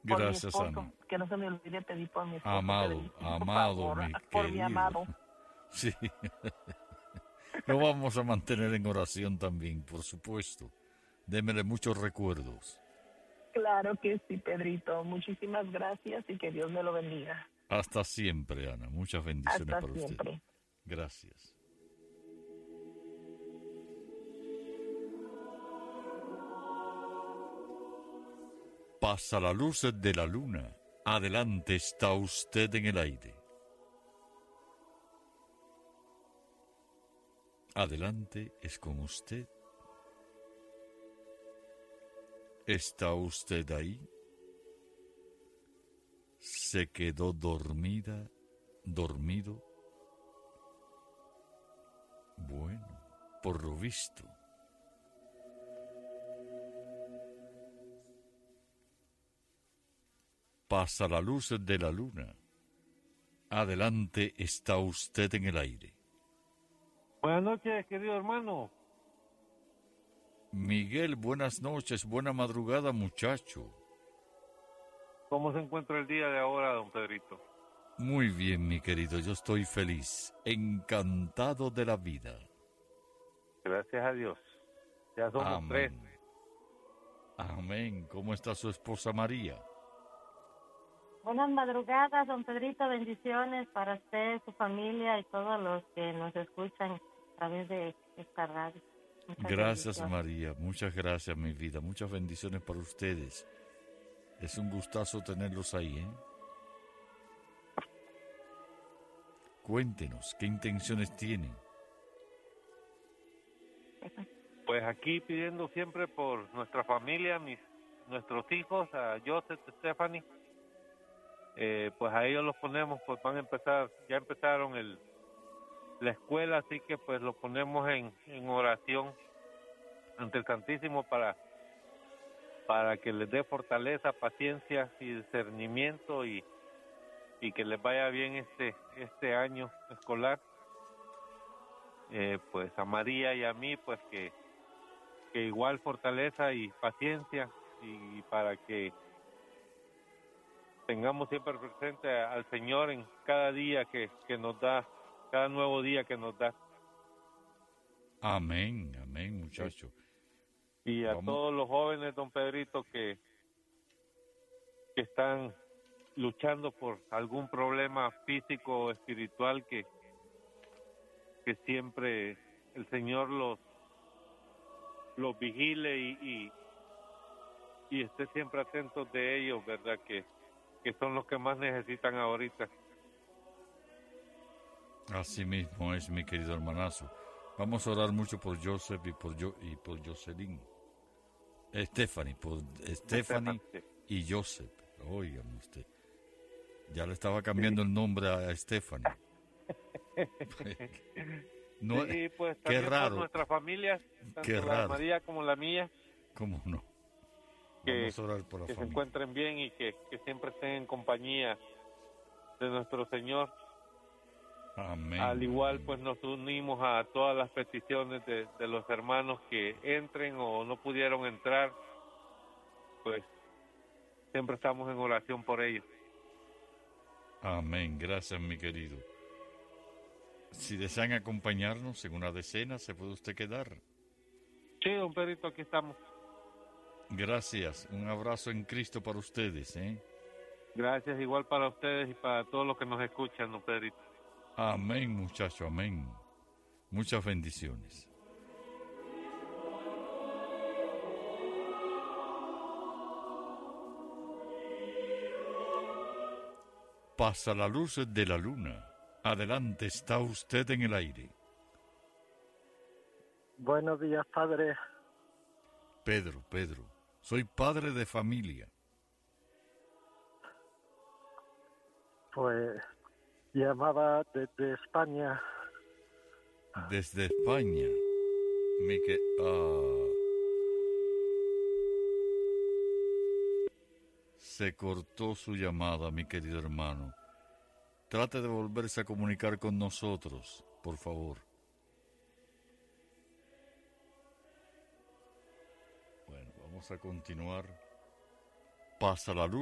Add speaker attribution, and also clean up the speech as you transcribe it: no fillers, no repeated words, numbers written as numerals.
Speaker 1: por mi
Speaker 2: Gracias,
Speaker 1: esposo,
Speaker 2: Ana.
Speaker 1: que no se me olvide pedir por mi esposo,
Speaker 2: Amado,
Speaker 1: Pedrito, por
Speaker 2: amado,
Speaker 1: favor,
Speaker 2: mi
Speaker 1: por mi
Speaker 2: querido.
Speaker 1: amado.
Speaker 2: Sí, lo vamos a mantener en oración también, por supuesto. Démele muchos recuerdos.
Speaker 1: Claro que sí, Pedrito. Muchísimas gracias y que Dios me lo bendiga.
Speaker 2: Hasta siempre, Ana. Muchas bendiciones
Speaker 1: Hasta
Speaker 2: para usted.
Speaker 1: siempre.
Speaker 2: Gracias. Pasa la luz de la luna. Adelante está usted en el aire. Adelante es con usted. ¿Está usted ahí? ¿Se quedó dormida, dormido? Bueno, por lo visto. Pasa la luz de la luna. Adelante está usted en el aire.
Speaker 3: Buenas noches, querido hermano.
Speaker 2: Miguel, buenas noches, buena madrugada, muchacho.
Speaker 3: ¿Cómo se encuentra el día de ahora, don Pedrito?
Speaker 2: Muy bien, mi querido, yo estoy feliz, encantado de la vida.
Speaker 3: Gracias a Dios. Ya somos tres.
Speaker 2: Amén. Amén. ¿Cómo está su esposa María?
Speaker 4: Buenas madrugadas, don Pedrito. Bendiciones para usted, su familia y todos los que nos escuchan a través de esta radio. Muchas
Speaker 2: Gracias,
Speaker 4: bendiciones.
Speaker 2: María. Muchas gracias, mi vida. Muchas bendiciones para ustedes. Es un gustazo tenerlos ahí, ¿eh? Cuéntenos, ¿qué intenciones tienen?
Speaker 3: Pues aquí pidiendo siempre por nuestra familia, nuestros hijos, a Joseph, Stephanie. Pues a ellos los ponemos, pues van a empezar, ya empezaron la escuela, así que pues los ponemos en oración ante el Santísimo para que les dé fortaleza, paciencia y discernimiento y que les vaya bien este año escolar. Pues a María y a mí, pues que igual fortaleza y paciencia y para que tengamos siempre presente al Señor en cada día que nos da, cada nuevo día que nos da.
Speaker 2: Amén, amén, muchacho.
Speaker 3: Y a todos los jóvenes, don Pedrito, que están luchando por algún problema físico o espiritual, que siempre el Señor los vigile y esté siempre atentos de ellos, ¿verdad? Que son los que más necesitan ahorita.
Speaker 2: Así mismo es, mi querido hermanazo. Vamos a orar mucho por Joseph y por Jocelyn. Stephanie, por Stephanie y Joseph. Oigan usted. Ya le estaba cambiando el nombre a Stephanie. No,
Speaker 3: sí, pues
Speaker 2: qué
Speaker 3: también
Speaker 2: raro.
Speaker 3: por nuestras familias, tanto
Speaker 2: Qué
Speaker 3: la
Speaker 2: raro.
Speaker 3: de María como la mía.
Speaker 2: ¿Cómo no?
Speaker 3: Que,
Speaker 2: Vamos a orar por la
Speaker 3: que se
Speaker 2: familia.
Speaker 3: encuentren bien y que siempre estén en compañía de nuestro Señor.
Speaker 2: Amén.
Speaker 3: Al igual, pues nos unimos a todas las peticiones de los hermanos que entren o no pudieron entrar, pues siempre estamos en oración por ellos.
Speaker 2: Amén. Gracias, mi querido. Si desean acompañarnos en una decena, se puede usted quedar.
Speaker 3: Sí, don Pedrito, aquí estamos.
Speaker 2: Gracias. Un abrazo en Cristo para ustedes, ¿eh?
Speaker 3: Gracias, igual para ustedes y para todos los que nos escuchan, don Pedrito.
Speaker 2: Amén, muchacho, amén. Muchas bendiciones. Pasa la luz de la luna. Adelante, está usted en el aire.
Speaker 5: Buenos días, padre.
Speaker 2: Pedro, soy padre de familia.
Speaker 5: Pues llamaba desde España.
Speaker 2: Desde España. Se cortó su llamada, mi querido hermano. Trate de volverse a comunicar con nosotros, por favor. Bueno, vamos a continuar. Pasa la luz.